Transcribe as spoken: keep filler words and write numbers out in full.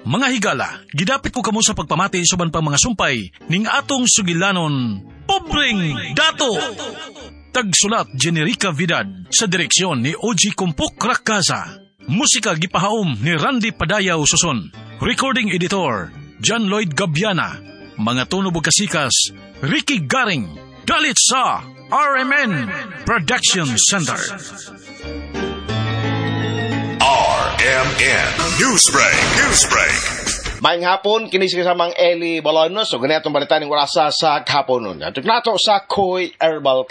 Mga higala, gidapit ko kamo sa pagpamati suban pang mga sumpay ning atong sugilanon, Pobreng Dato! Tagsulat Generica Vidad sa direksyon ni O G Kumpok Rakaza. Musika gipahaom ni Randy Padayaw Suson. Recording editor John Lloyd Gabiana. Mga tunog ug kasikas Ricky Garing. Dalit sa R M N Production Center. R M N Newsbreak. Newsbreak. Maayong hapon, kini si kasamang Eli Bolonos. So, ganitong balita ng orasa sa kahaponon. At nato sa Koy Herbal